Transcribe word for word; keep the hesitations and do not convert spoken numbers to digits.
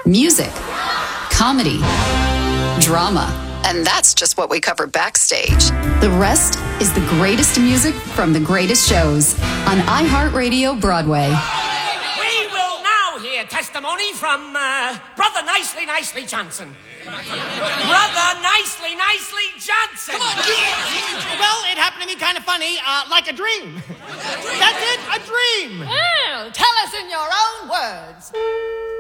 music, comedy, drama. And that's just what we cover backstage. The rest is the greatest music from the greatest shows on iHeartRadio Broadway. We will now hear testimony from uh, Brother Nicely Nicely Johnson. Brother Nicely Nicely Johnson. Come on, yeah. Well, it happened to me kind of funny, uh, like a dream. That's it, a dream. Oh, tell us in your own words.